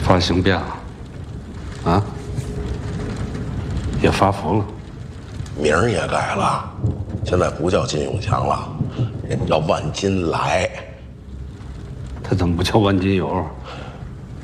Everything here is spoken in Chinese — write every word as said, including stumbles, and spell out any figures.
发型变了，啊，也发福了， 名儿也改了，现在不叫金永强了，人叫万金来。 他怎么不叫万金油？